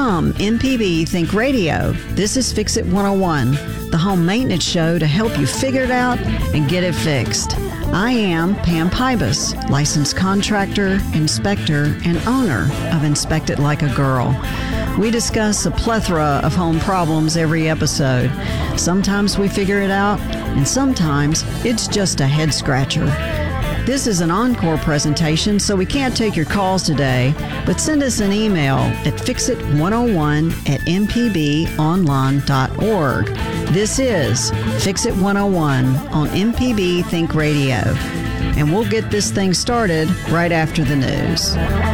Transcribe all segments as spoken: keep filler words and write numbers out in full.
From M P B Think Radio, this is Fix It one oh one, the home maintenance show to help you figure it out and get it fixed. I am Pam Pybus, licensed contractor, inspector, and owner of Inspect It Like a Girl. We discuss a plethora of home problems every episode. Sometimes we figure it out, and sometimes it's just a head scratcher. This is an encore presentation, so we can't take your calls today, but send us an email at fix it one oh one at m p b online dot org. This is Fix It one oh one on M P B Think Radio, and we'll get this thing started right after the news.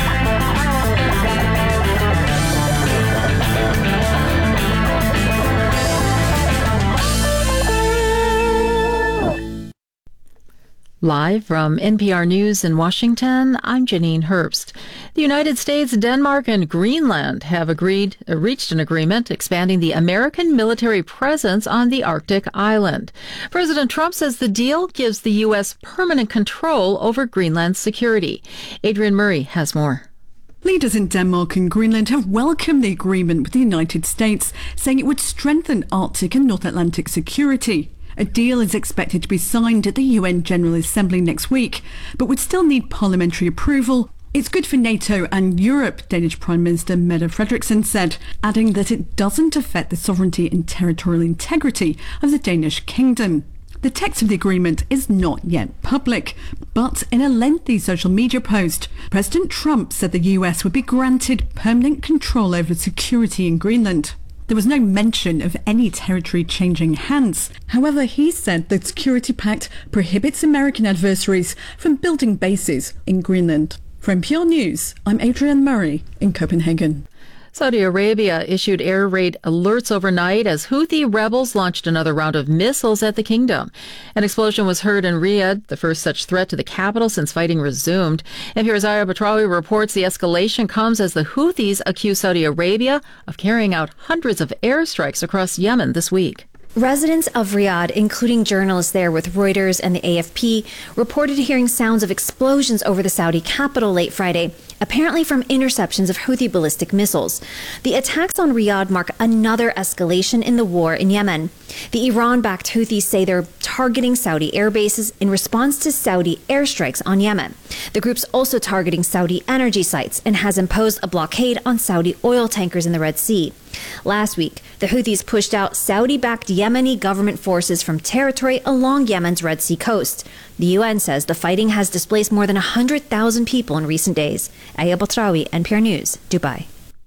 Live from N P R News in Washington, I'm Janine Herbst. The United States, Denmark, and Greenland have agreed, uh, reached an agreement expanding the American military presence on the Arctic island. President Trump says the deal gives the U S permanent control over Greenland's security. Adrian Murray has more. Leaders in Denmark and Greenland have welcomed the agreement with the United States, saying it would strengthen Arctic and North Atlantic security. A deal is expected to be signed at the U N General Assembly next week, but would still need parliamentary approval. It's good for NATO and Europe, Danish Prime Minister Mette Frederiksen said, adding that it doesn't affect the sovereignty and territorial integrity of the Danish kingdom. The text of the agreement is not yet public, but in a lengthy social media post, President Trump said the U S would be granted permanent control over security in Greenland. There was no mention of any territory changing hands. However, he said the Security Pact prohibits American adversaries from building bases in Greenland. For N P R News, I'm Adrienne Murray in Copenhagen. Saudi Arabia issued air raid alerts overnight as Houthi rebels launched another round of missiles at the kingdom. An explosion was heard in Riyadh, the first such threat to the capital since fighting resumed. N P R's Aya Batrawi reports the escalation comes as the Houthis accuse Saudi Arabia of carrying out hundreds of airstrikes across Yemen this week. Residents of Riyadh, including journalists there with Reuters and the A F P, reported hearing sounds of explosions over the Saudi capital late Friday, apparently from interceptions of Houthi ballistic missiles. The attacks on Riyadh mark another escalation in the war in Yemen. The Iran-backed Houthis say they're targeting Saudi air bases in response to Saudi airstrikes on Yemen. The group's also targeting Saudi energy sites and has imposed a blockade on Saudi oil tankers in the Red Sea. Last week, the Houthis pushed out Saudi-backed Yemeni government forces from territory along Yemen's Red Sea coast. The U N says the fighting has displaced more than one hundred thousand people in recent days. Aya Batrawi, N P R News, Dubai.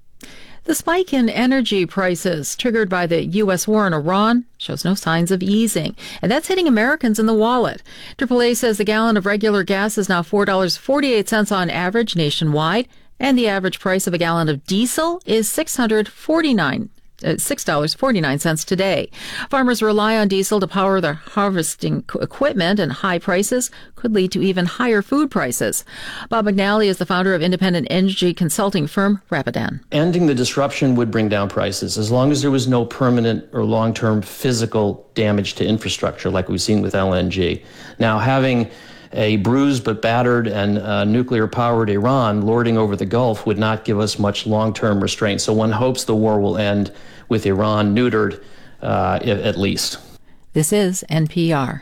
The spike in energy prices triggered by the U S war in Iran shows no signs of easing, and that's hitting Americans in the wallet. triple A says the gallon of regular gas is now four dollars and forty-eight cents on average nationwide, and the average price of a gallon of diesel is six hundred forty-nine dollars. Uh, six dollars and forty-nine cents today. Farmers rely on diesel to power their harvesting equipment, and high prices could lead to even higher food prices. Bob McNally is the founder of independent energy consulting firm Rapidan. Ending the disruption would bring down prices as long as there was no permanent or long-term physical damage to infrastructure like we've seen with L N G. Now, having a bruised but battered and uh, nuclear-powered Iran lording over the Gulf would not give us much long-term restraint. So one hopes the war will end with Iran neutered, uh, at least. This is N P R.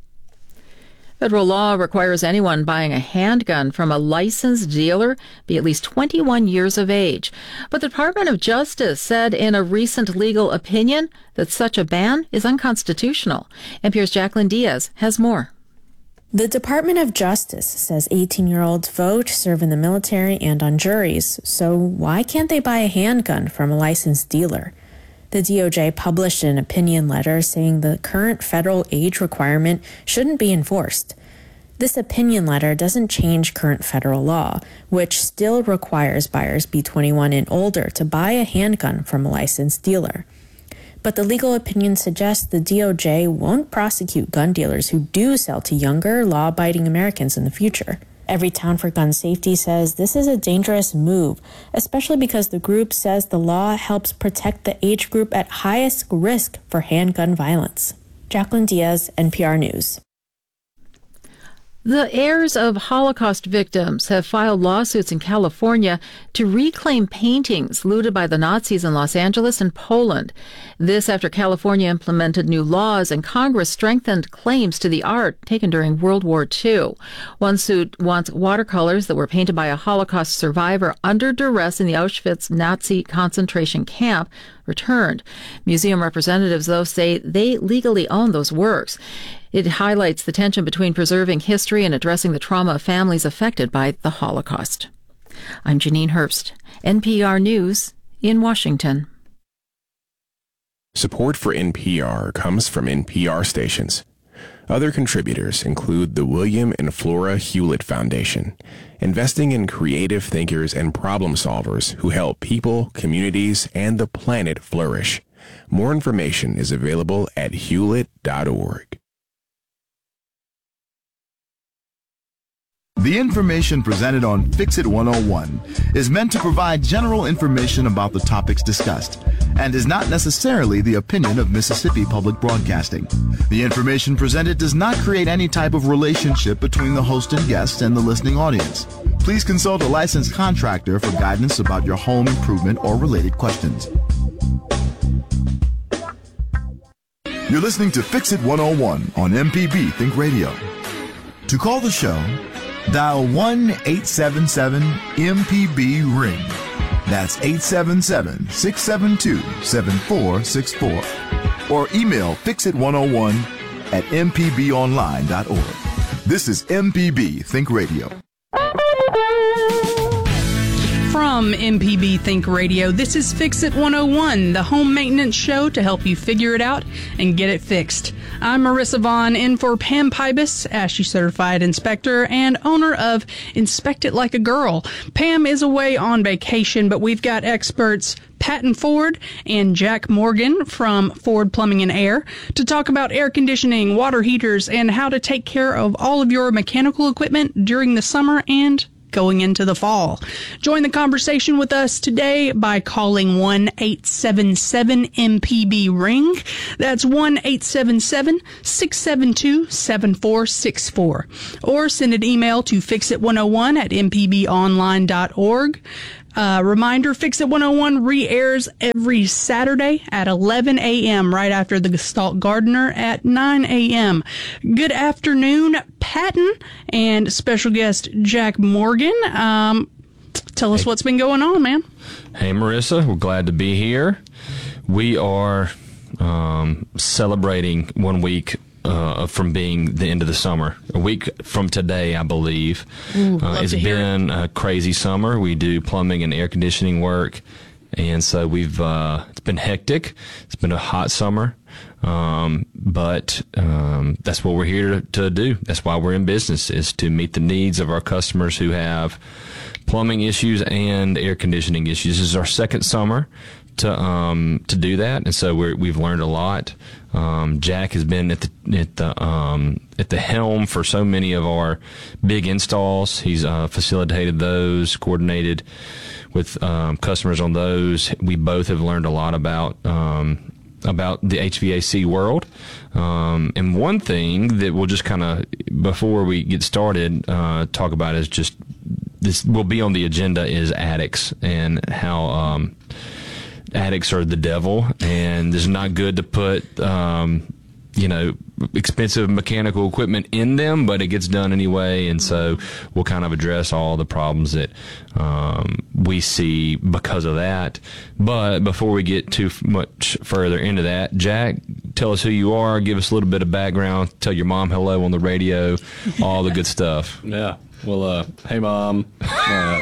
Federal law requires anyone buying a handgun from a licensed dealer be at least twenty-one years of age. But the Department of Justice said in a recent legal opinion that such a ban is unconstitutional. N P R's Jacqueline Diaz has more. The Department of Justice says eighteen-year-olds vote, serve in the military, and on juries. So why can't they buy a handgun from a licensed dealer? The D O J published an opinion letter saying the current federal age requirement shouldn't be enforced. This opinion letter doesn't change current federal law, which still requires buyers be twenty-one and older to buy a handgun from a licensed dealer. But the legal opinion suggests the D O J won't prosecute gun dealers who do sell to younger, law-abiding Americans in the future. Everytown for Gun Safety says this is a dangerous move, especially because the group says the law helps protect the age group at highest risk for handgun violence. Jacqueline Diaz, N P R News. The heirs of Holocaust victims have filed lawsuits in California to reclaim paintings looted by the Nazis in Los Angeles and Poland. This after California implemented new laws and Congress strengthened claims to the art taken during World War Two. One suit wants watercolors that were painted by a Holocaust survivor under duress in the Auschwitz Nazi concentration camp returned. Museum representatives, though, say they legally own those works. It highlights the tension between preserving history and addressing the trauma of families affected by the Holocaust. I'm Janine Herbst, N P R News in Washington. Support for N P R comes from N P R stations. Other contributors include the William and Flora Hewlett Foundation, investing in creative thinkers and problem solvers who help people, communities, and the planet flourish. More information is available at hewlett dot org. The information presented on Fix It one oh one is meant to provide general information about the topics discussed and is not necessarily the opinion of Mississippi Public Broadcasting. The information presented does not create any type of relationship between the host and guest and the listening audience. Please consult a licensed contractor for guidance about your home improvement or related questions. You're listening to Fix It one oh one on M P B Think Radio. To call the show, dial one eight seven seven M P B ring. That's eight seven seven, six seven two, seven four six four. Or email fix it one oh one at m p b online dot org. This is M P B Think Radio. From M P B Think Radio, this is Fix It one oh one, the home maintenance show to help you figure it out and get it fixed. I'm Marissa Vaughn, in for Pam Pybus, ASHI certified inspector and owner of Inspect It Like a Girl. Pam is away on vacation, but we've got experts Patton Ford and Jack Morgan from Ford Plumbing and Air to talk about air conditioning, water heaters, and how to take care of all of your mechanical equipment during the summer and going into the fall. Join the conversation with us today by calling one eight seven seven M P B ring. That's one eight seven seven, six seven two, seven four six four. Or send an email to fix it one oh one at m p b online dot org. Uh, reminder, Fix It one oh one re-airs every Saturday at eleven a.m. right after the Gestalt Gardener at nine a.m. Good afternoon, Patton, and special guest Jack Morgan. Um, tell us hey. what's been going on, man. Hey, Marissa, we're glad to be here. We are um, celebrating one week Uh, from being the end of the summer. A week from today, I believe. Ooh, uh, it's been it. a crazy summer. We do plumbing and air conditioning work, and so we've uh, it's been hectic. It's been a hot summer, um, but um, that's what we're here to, to do. That's why we're in business, is to meet the needs of our customers who have plumbing issues and air conditioning issues. This is our second summer to um to do that, and so we're, we've learned a lot. Um, Jack has been at the at the um at the helm for so many of our big installs. He's uh, facilitated those, coordinated with um, customers on those. We both have learned a lot about um about the H V A C world. Um, and one thing that we'll just kind of, before we get started, uh, talk about is just this will be on the agenda is attics and how um. attics are the devil, and it's not good to put, um, you know, expensive mechanical equipment in them, but it gets done anyway. And so we'll kind of address all the problems that um, we see because of that. But before we get too much further into that, Jack, tell us who you are, give us a little bit of background, tell your mom hello on the radio, all the good stuff. Yeah. Well, uh, hey, Mom. Uh,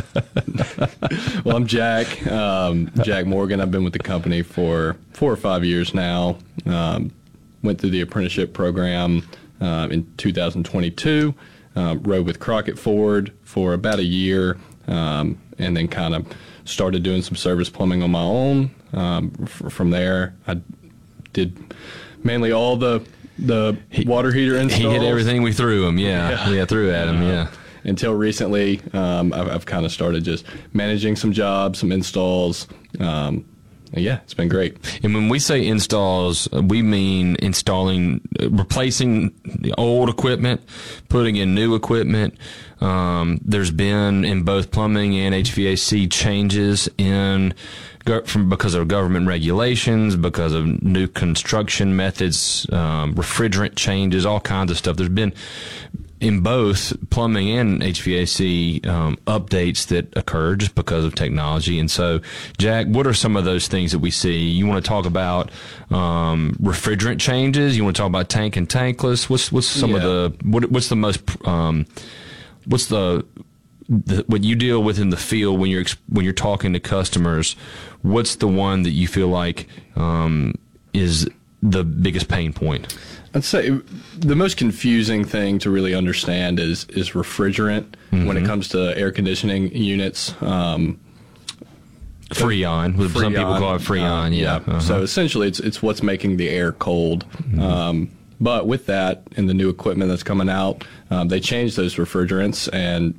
well, I'm Jack, um, Jack Morgan. I've been with the company for four or five years now. Um, went through the apprenticeship program uh, in two thousand twenty-two, um, rode with Crockett Ford for about a year, um, and then kind of started doing some service plumbing on my own. Um, f- from there, I did mainly all the the he, water heater installs. He hit everything we threw him, yeah. Yeah, yeah threw at him, uh, yeah. Until recently, um, I've, I've kind of started just managing some jobs, some installs, um, yeah, it's been great. And when we say installs, we mean installing, replacing the old equipment, putting in new equipment. Um, there's been in both plumbing and H V A C changes in from because of government regulations, because of new construction methods, um, refrigerant changes, all kinds of stuff. There's been in both plumbing and H V A C um, updates that occur just because of technology. And so, Jack, what are some of those things that we see? You want to talk about um, refrigerant changes? You want to talk about tank and tankless? What's what's some yeah. of the what, what's the most um, what's the The, what you deal with in the field when you're when you're talking to customers, what's the one that you feel like um, is the biggest pain point? I'd say the most confusing thing to really understand is is refrigerant mm-hmm. when it comes to air conditioning units. Um, Freon, Freon, some people call it Freon. Uh, yeah. yeah. Uh-huh. So essentially, it's it's what's making the air cold. Mm-hmm. Um, but with that, in the new equipment that's coming out, um, they change those refrigerants and.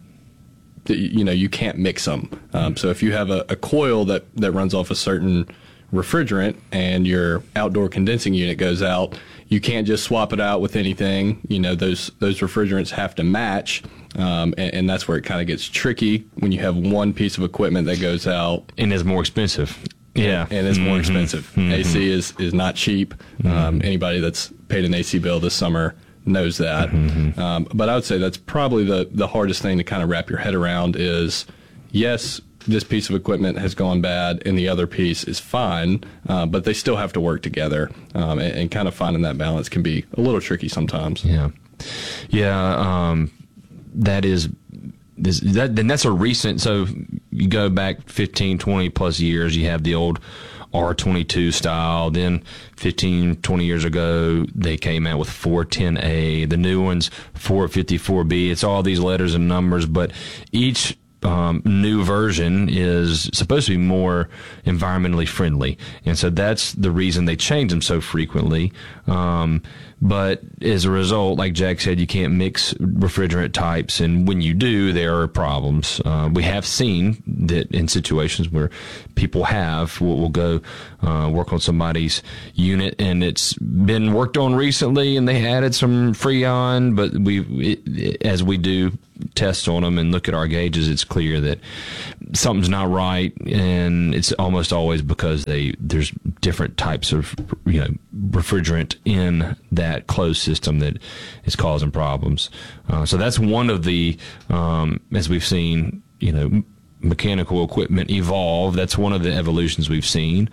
You know, you can't mix them. Um, so if you have a, a coil that, that runs off a certain refrigerant and your outdoor condensing unit goes out, you can't just swap it out with anything. You know, those those refrigerants have to match, um, and, and that's where it kind of gets tricky when you have one piece of equipment that goes out. And is more expensive. Yeah. And, and it's more mm-hmm. expensive. Mm-hmm. A C is, is not cheap. Mm-hmm. Um, anybody that's paid an A C bill this summer knows that. Mm-hmm. Um, but I would say that's probably the, the hardest thing to kind of wrap your head around is, yes, this piece of equipment has gone bad and the other piece is fine, uh, but they still have to work together. Um, and, and kind of finding that balance can be a little tricky sometimes. Yeah. Yeah. Um, that is, this, that, then that's a recent, so you go back fifteen, twenty plus years, you have the old R twenty-two style. Then fifteen, twenty years ago, they came out with four ten A. The new one's four fifty-four B. It's all these letters and numbers, but each um, new version is supposed to be more environmentally friendly. And so that's the reason they change them so frequently. Um, but as a result, like Jack said, you can't mix refrigerant types. And when you do, there are problems. Uh, we have seen that in situations where people have, we'll, we'll go uh, work on somebody's unit and it's been worked on recently and they added some Freon, but we, it, it, as we do tests on them and look at our gauges, it's clear that something's not right, and it's almost always because they there's different types of you know refrigerant in that closed system that is causing problems. Uh, so that's one of the um, as we've seen, you know. mechanical equipment evolve. That's one of the evolutions we've seen.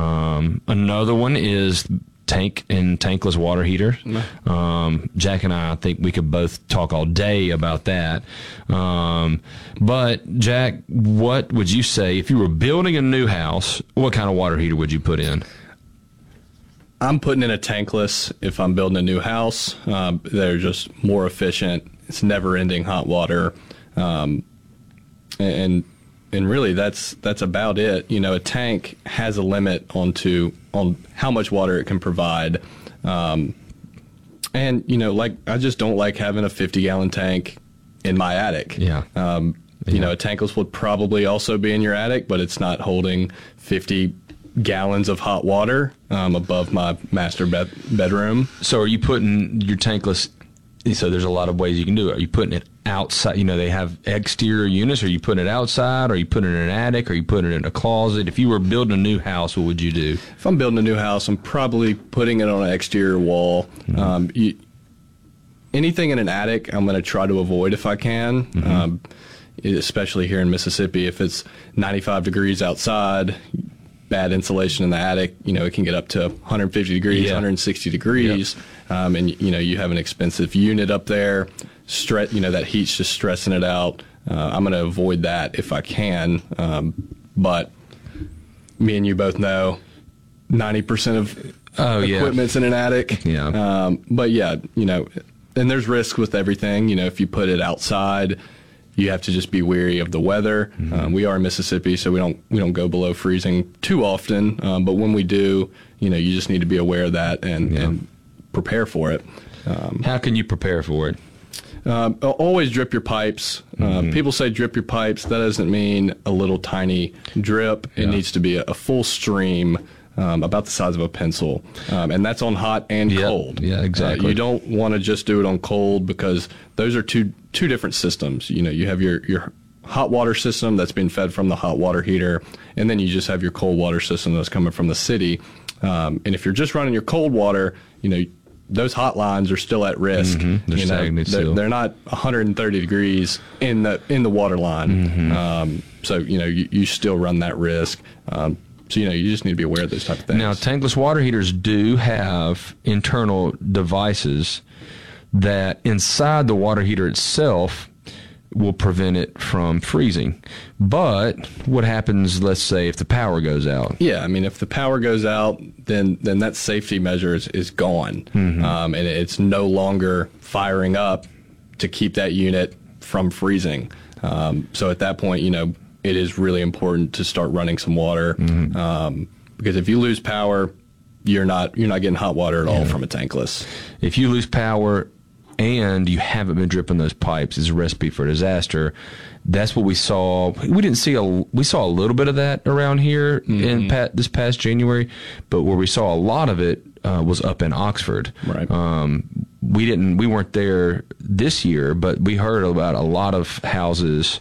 Um, another one is tank and tankless water heaters. Um, Jack and I, I think we could both talk all day about that. Um, but Jack, what would you say if you were building a new house? What kind of water heater would you put in? I'm putting in a tankless if I'm building a new house. Um, they're just more efficient. It's never-ending hot water, um, and and really that's that's about it. You know, a tank has a limit onto on how much water it can provide, um, and you know, like I just don't like having a fifty gallon tank in my attic. Yeah. Um, yeah. You know, a tankless would probably also be in your attic, but it's not holding fifty gallons of hot water um, above my master bed- bedroom. So are you putting your tankless, so there's a lot of ways you can do it. Are you putting it outside? You know, they have exterior units. Are you putting it outside? Are you putting it in an attic? Are you putting it in a closet? If you were building a new house, what would you do? If I'm building a new house, I'm probably putting it on an exterior wall. Mm-hmm. Um, you, anything in an attic, I'm going to try to avoid if I can. Mm-hmm. Um, especially here in Mississippi, if it's ninety-five degrees outside, bad insulation in the attic, you know, it can get up to one hundred fifty degrees, yeah. one hundred sixty degrees. Yep. Um, and, you know, you have an expensive unit up there, stre- you know, that heat's just stressing it out. Uh, I'm going to avoid that if I can. Um, but me and you both know ninety percent of oh, equipment's yeah. in an attic. Yeah. Um, but yeah, you know, and there's risks with everything. You know, if you put it outside, you have to just be wary of the weather. Mm-hmm. Um, we are in Mississippi, so we don't we don't go below freezing too often. Um, but when we do, you know, you just need to be aware of that and, yeah. and prepare for it. Um, How can you prepare for it? Um, always drip your pipes. Uh, Mm-hmm. People say drip your pipes. That doesn't mean a little tiny drip. It Yeah. needs to be a, a full stream, um, about the size of a pencil. Um, and that's on hot and Yep. cold. Yeah, exactly. Uh, you don't want to just do it on cold, because those are two two different systems. You know, you have your, your hot water system that's being fed from the hot water heater, and then you just have your cold water system that's coming from the city. Um, and if you're just running your cold water, you know, those hot lines are still at risk. Mhm. They're You know, stagnant they're, still. they're not one hundred thirty degrees in the in the water line. Mm-hmm. Um, so you know, you, you still run that risk. Um, so you know, you just need to be aware of those type of things. Now, tankless water heaters do have internal devices that inside the water heater itself will prevent it from freezing. But what happens, let's say, if the power goes out? Yeah, I mean, if the power goes out, then then that safety measure is, is gone, Mm-hmm. um, and it's no longer firing up to keep that unit from freezing. Um, so at that point, you know, it is really important to start running some water, Mm-hmm. um, because if you lose power, you're not you're not getting hot water at all from a tankless. If you lose power and you haven't been dripping those pipes, it's a recipe for disaster. That's what we saw. We didn't see a, we saw a little bit of that around here Mm-hmm. in pat, this past January, but where we saw a lot of it uh, was up in Oxford. Right. Um, we didn't, we weren't there this year, but we heard about a lot of houses,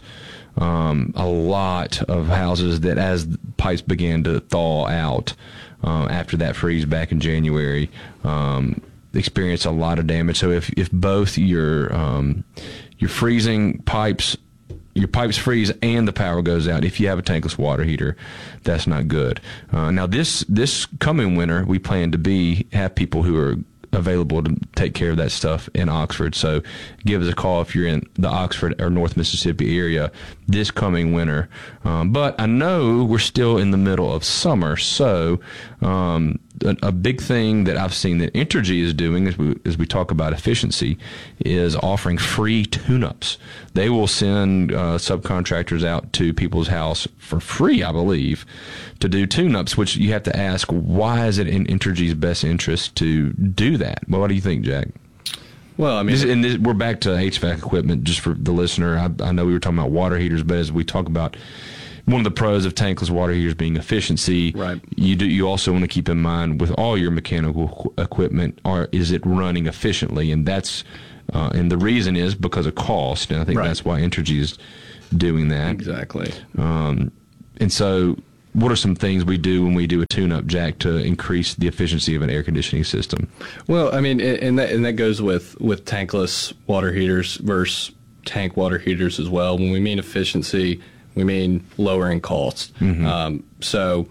um, a lot of houses that as pipes began to thaw out uh, after that freeze back in January, um, experience a lot of damage. So if if both your um, your freezing pipes, your pipes freeze and the power goes out, if you have a tankless water heater, that's not good. Uh, now this this coming winter, we plan to be have people who are available to take care of that stuff in Oxford. So give us a call if you're in the Oxford or North Mississippi area this coming winter. Um, but I know we're still in the middle of summer, so um, a, a big thing that I've seen that Entergy is doing as we, as we talk about efficiency is offering free tune-ups. They will send uh, subcontractors out to people's house for free, I believe, to do tune-ups, which you have to ask, why is it in Entergy's best interest to do that? Well, what do you think, Jack? Well, I mean, This, and this, we're back to H V A C equipment, just for the listener. I, I know we were talking about water heaters, but as we talk about one of the pros of tankless water heaters being efficiency, right. you do you also want to keep in mind with all your mechanical qu- equipment, are is it running efficiently? And that's uh, and the reason is because of cost, and I think Right. that's why Entergy is doing that. Exactly. Um, and so, what are some things we do when we do a tune-up, Jack, to increase the efficiency of an air conditioning system? Well, I mean, and that and that goes with with tankless water heaters versus tank water heaters as well. When we mean efficiency, we mean lowering costs. Mm-hmm. Um, so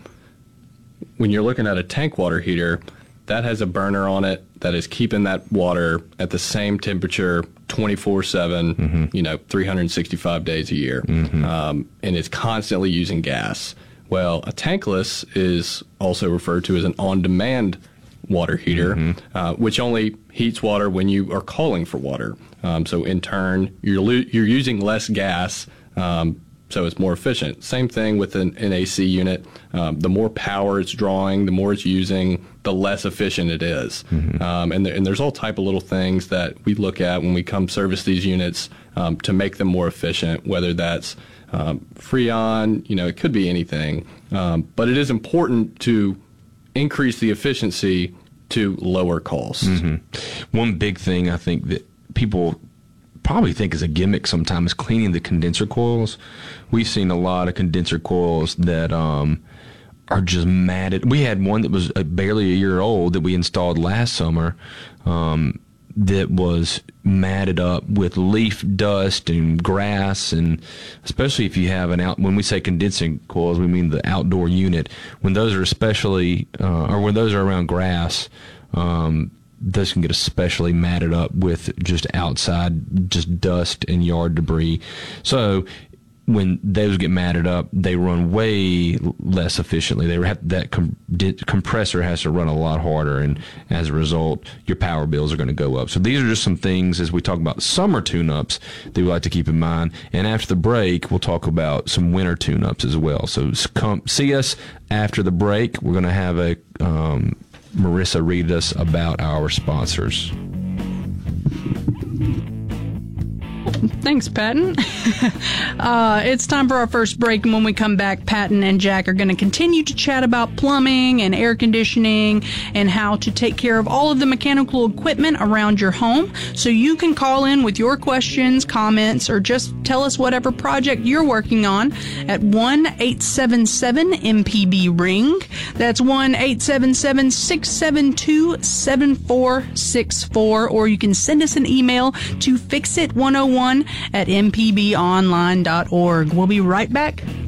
when you're looking at a tank water heater, that has a burner on it that is keeping that water at the same temperature twenty-four seven, Mm-hmm. you know, three hundred sixty-five days a year, um, and it's constantly using gas. Well, a tankless is also referred to as an on-demand water heater, Mm-hmm. uh, which only heats water when you are calling for water. Um, so in turn, you're lo- you're using less gas, um, so it's more efficient. Same thing with an, an A C unit. Um, the more power it's drawing, the more it's using, the less efficient it is. Mm-hmm. Um, and, there, and there's all type of little things that we look at when we come service these units um, to make them more efficient, whether that's um, Freon, you know, it could be anything. Um, but it is important to increase the efficiency to lower costs. Mm-hmm. One big thing I think that people probably think is a gimmick sometimes is cleaning the condenser coils. We've seen a lot of condenser coils that um, are just matted. We had one that was uh, barely a year old that we installed last summer um, that was matted up with leaf dust and grass, and especially if you have an out, when we say condensing coils, we mean the outdoor unit. When those are especially, uh, or when those are around grass, um, those can get especially matted up with just outside, just dust and yard debris. So when those get matted up, they run way less efficiently. They have that com- compressor has to run a lot harder, and as a result, your power bills are going to go up. So these are just some things as we talk about summer tune-ups that we like to keep in mind. And after the break, we'll talk about some winter tune-ups as well. So come see us after the break. We're going to have a um, Marissa read us about our sponsors. Thanks, Patton. uh, it's time for our first break, and when we come back, Patton and Jack are going to continue to chat about plumbing and air conditioning and how to take care of all of the mechanical equipment around your home. So you can call in with your questions, comments, or just tell us whatever project you're working on at one eight seven seven M P B ring. That's one eight seven seven, six seven two, seven four six four, or you can send us an email to fix it one oh one at m p b online dot org. We'll be right back